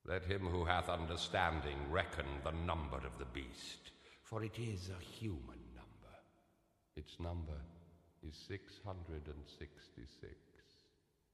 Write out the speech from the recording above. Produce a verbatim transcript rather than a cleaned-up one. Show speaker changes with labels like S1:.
S1: Let him who hath understanding reckon the number of the beast, for it is a human number. Its number is six hundred and sixty-six.